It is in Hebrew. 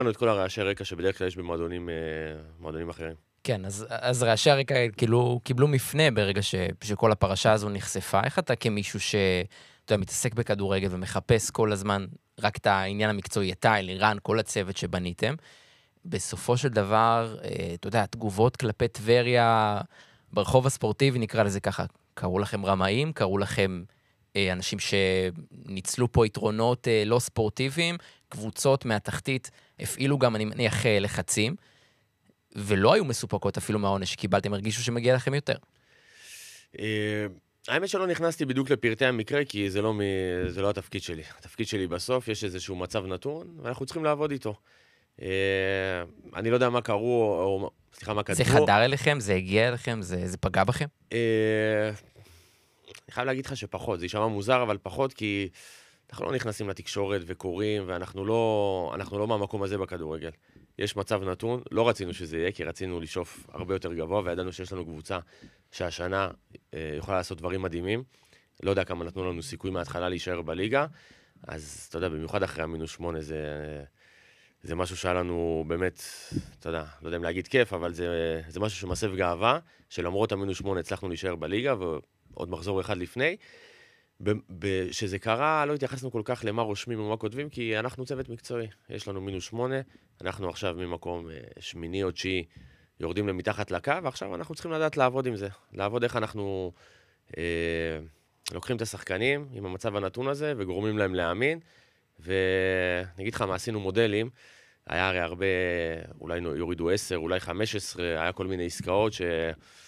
לנו את כל הרעשי רקע שבדרך כלל יש במועדונים אחרים. כן, אז רעשי הרקע כאילו קיבלו מפנה ברגע שכל הפרשה הזו נחשפה. איך אתה כמישהו שאתה מתעסק בכדורגל ומחפש כל הזמן רק את העניין המקצועי, אתה, אלירן, כל הצוות שבניתם, בסופו של דבר, אתה יודע, תגובות כלפי טבריה ברחוב הספורטיבי, נקרא לזה ככה, קראו לכם רמאים, קראו לכם אנשים שניצלו פה יתרונות לא ספורטיביים, קבוצות מהתחתית הפעילו גם, אני מניח, לחצים, ולא היו מסופקות אפילו מהעונש שקיבלתם, הרגישו שמגיע לכם יותר. האמת שלא נכנסתי בדיוק לפרטי המקרה, כי זה לא התפקיד שלי. התפקיד שלי בסוף, יש איזשהו מצב נתון, ואנחנו צריכים לעבוד איתו. אני לא יודע מה קראו, או סליחה, מה כתבו. זה חדר אליכם? זה הגיע אליכם? זה פגע בכם? אני חייב להגיד לך שפחות, זה יישמע מוזר, אבל פחות, כי אנחנו לא נכנסים לתקשורת וקוראים, ואנחנו לא מהמקום הזה בכדורגל. יש מצב נתון, לא רצינו שזה יהיה, כי רצינו לשאוף הרבה יותר גבוה, וידענו שיש לנו קבוצה שהשנה יכולה לעשות דברים מדהימים. לא יודע כמה נתנו לנו סיכוי מההתחלה להישאר בליגה, אז אתה יודע, במיוחד אחרי -8 זה משהו שהיה לנו באמת, אתה יודע, לא יודע אם להגיד כיף, אבל זה משהו שמסב גאווה, שלמרות -8 הצלחנו להישאר בליגה, ועוד מחזור אחד לפני. שזה קרה, לא התייחסנו כל כך למה רושמים ומה כותבים, כי אנחנו צוות מקצועי. יש לנו -8, אנחנו עכשיו ממקום 8 או 9 יורדים למתחת לקו, ועכשיו אנחנו צריכים לדעת לעבוד עם זה. לעבוד איך אנחנו לוקחים את השחקנים עם המצב הנתון הזה, וגורמים להם להאמין. ונגיד לך מה, עשינו מודלים, היה הרי הרבה, אולי יורידו 10, אולי 15, היה כל מיני עסקאות